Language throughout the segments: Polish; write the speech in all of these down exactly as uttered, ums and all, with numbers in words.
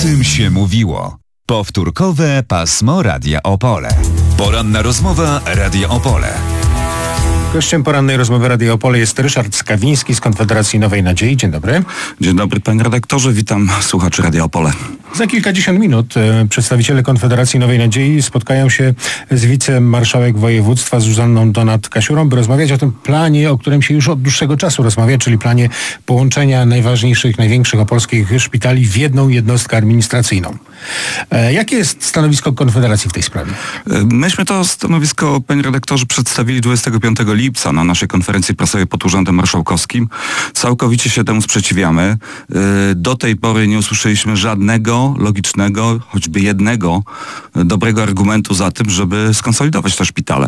tym się mówiło. Powtórkowe pasmo Radia Opole. Poranna rozmowa Radia Opole. Gościem porannej rozmowy Radia Opole jest Ryszard Skawiński z Konfederacji Nowej Nadziei. Dzień dobry. Dzień dobry, panie redaktorze. Witam słuchaczy Radia Opole. Za kilkadziesiąt minut e, przedstawiciele Konfederacji Nowej Nadziei spotkają się z wicemarszałek województwa Zuzanną Donat-Kasiurą, by rozmawiać o tym planie, o którym się już od dłuższego czasu rozmawia, czyli planie połączenia najważniejszych, największych opolskich szpitali w jedną jednostkę administracyjną. E, jakie jest stanowisko Konfederacji w tej sprawie? Myśmy to stanowisko, panie redaktorze, przedstawili dwudziestego piątego lipca na naszej konferencji prasowej pod Urzędem Marszałkowskim. Całkowicie się temu sprzeciwiamy. Do tej pory nie usłyszeliśmy żadnego logicznego, choćby jednego dobrego argumentu za tym, żeby skonsolidować te szpitale.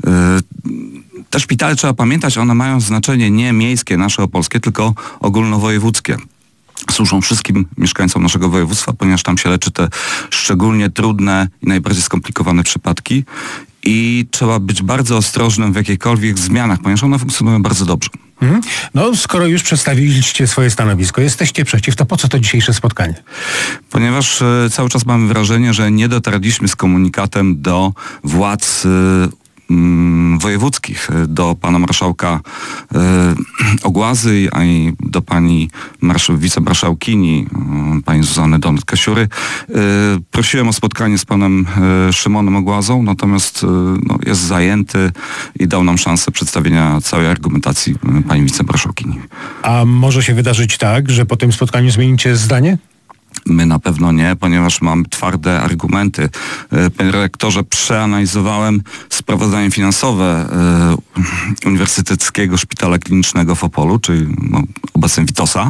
Te szpitale, trzeba pamiętać, one mają znaczenie nie miejskie, nasze opolskie, tylko ogólnowojewódzkie. Służą wszystkim mieszkańcom naszego województwa, ponieważ tam się leczy te szczególnie trudne i najbardziej skomplikowane przypadki i trzeba być bardzo ostrożnym w jakichkolwiek zmianach, ponieważ one funkcjonują bardzo dobrze. Mhm. No, skoro już przedstawiliście swoje stanowisko, jesteście przeciw, to po co to dzisiejsze spotkanie? Ponieważ e, cały czas mamy wrażenie, że nie dotarliśmy z komunikatem do władz e, wojewódzkich, do pana marszałka e, Ogłazy, a i do pani marsz- wicemarszałkini, e, pani Zuzanny Donat-Kasiury. E, prosiłem o spotkanie z panem e, Szymonem Ogłazą, natomiast e, no, jest zajęty i dał nam szansę przedstawienia całej argumentacji e, pani wicemarszałkini. A może się wydarzyć tak, że po tym spotkaniu zmienicie zdanie? My na pewno nie, ponieważ mam twarde argumenty. Panie redaktorze, przeanalizowałem sprawozdanie finansowe y, Uniwersyteckiego Szpitala Klinicznego w Opolu, czyli no, obecnie Witosa.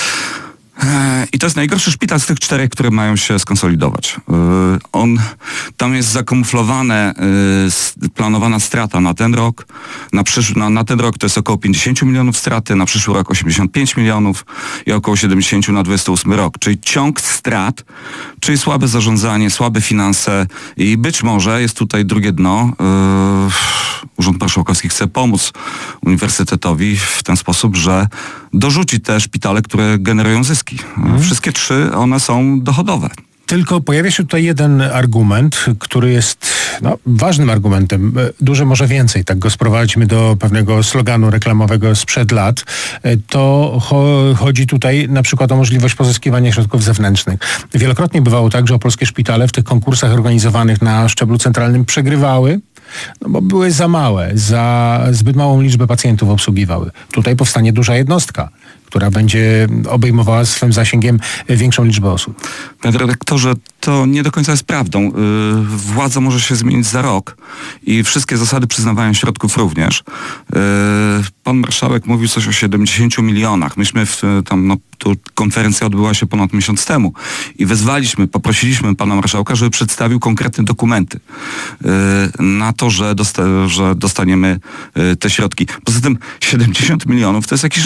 I to jest najgorszy szpital z tych czterech, które mają się skonsolidować. On, tam jest zakamuflowane planowana strata na ten rok. Na, przysz, na, na ten rok to jest około pięćdziesiąt milionów straty, na przyszły rok osiemdziesiąt pięć milionów i około siedemdziesiąt na dwudziesty ósmy rok. Czyli ciąg strat, czyli słabe zarządzanie, słabe finanse i być może jest tutaj drugie dno. Yy, Urząd Marszałkowski chce pomóc uniwersytetowi w ten sposób, że dorzuci te szpitale, które generują zyski. Hmm. Wszystkie trzy, one są dochodowe. Tylko pojawia się tutaj jeden argument, który jest no, ważnym argumentem. Dużo może więcej, tak go sprowadźmy do pewnego sloganu reklamowego sprzed lat. To cho- chodzi tutaj na przykład o możliwość pozyskiwania środków zewnętrznych. Wielokrotnie bywało tak, że opolskie szpitale w tych konkursach organizowanych na szczeblu centralnym przegrywały, no bo były za małe, za zbyt małą liczbę pacjentów obsługiwały. Tutaj powstanie duża jednostka, która będzie obejmowała swym zasięgiem większą liczbę osób. Panie redaktorze, to nie do końca jest prawdą. Yy, władza może się zmienić za rok i wszystkie zasady przyznawania środków również. Yy, pan marszałek mówił coś o siedemdziesięciu milionach. Myśmy w, tam, no, tu konferencja odbyła się ponad miesiąc temu i wezwaliśmy, poprosiliśmy pana marszałka, żeby przedstawił konkretne dokumenty yy, na to, że, dosta- że dostaniemy yy, te środki. Poza tym siedemdziesiąt milionów to jest jakiś